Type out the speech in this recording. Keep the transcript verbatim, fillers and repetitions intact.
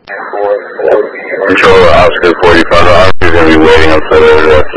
Control Oscar forty-five, Oscar's going to be waiting outside of the